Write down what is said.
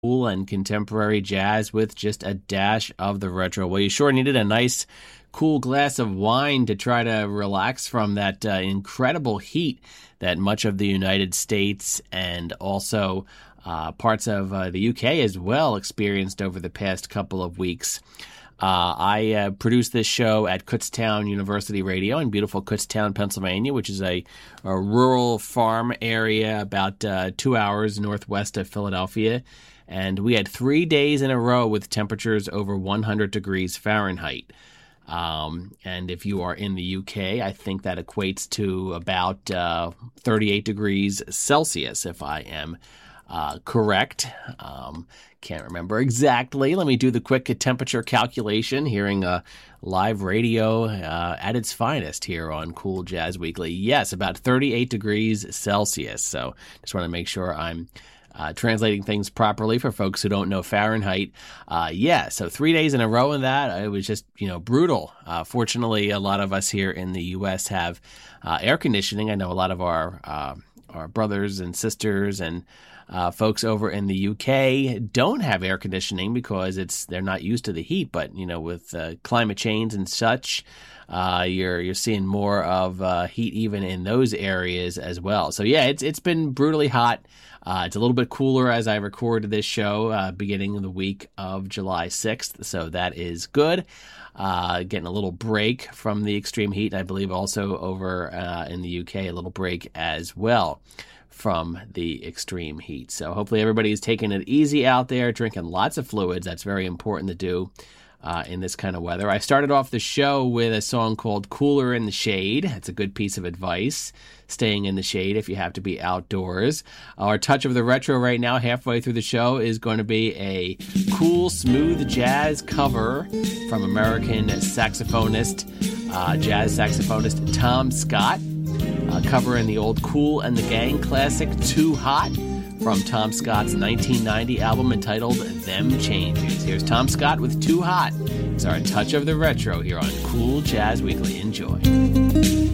cool and contemporary jazz with just a dash of the retro. Well, you sure needed a nice, cool glass of wine to try to relax from that incredible heat that much of the United States and also parts of the UK as well experienced over the past couple of weeks. I produce this show at Kutztown University Radio in beautiful Kutztown, Pennsylvania, which is a rural farm area about 2 hours northwest of Philadelphia. And we had 3 days in a row with temperatures over 100 degrees Fahrenheit. And if you are in the UK, I think that equates to about 38 degrees Celsius, if I am correct. Can't remember exactly. Let me do the quick temperature calculation, hearing live radio at its finest here on Cool Jazz Weekly. Yes, about 38 degrees Celsius. So just want to make sure I'm translating things properly for folks who don't know Fahrenheit. So 3 days in a row in that, it was just, brutal. Fortunately, a lot of us here in the U.S. have air conditioning. I know a lot of our brothers and sisters and folks over in the UK don't have air conditioning because they're not used to the heat. But with climate change and such, you're seeing more of heat even in those areas as well. So yeah, it's been brutally hot. It's a little bit cooler as I record this show beginning of the week of July 6th. So that is good. Getting a little break from the extreme heat. I believe also over in the UK, a little break as well from the extreme heat. So hopefully everybody's taking it easy out there, drinking lots of fluids. That's very important to do in this kind of weather. I started off the show with a song called Cooler in the Shade. It's a good piece of advice, staying in the shade if you have to be outdoors. Our touch of the retro right now, halfway through the show, is going to be a cool, smooth jazz cover from American saxophonist, jazz saxophonist Tom Scott, covering the old Kool and the Gang classic Too Hot from Tom Scott's 1990 album entitled Them Changes. Here's Tom Scott with Too Hot. It's our touch of the retro here on Cool Jazz Weekly. Enjoy.